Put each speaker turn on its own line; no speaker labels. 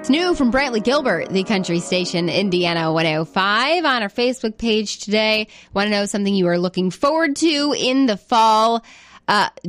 It's new from Brantley Gilbert, the country station, Indiana 105, on our Facebook page today. Want to know something you are looking forward to in the fall?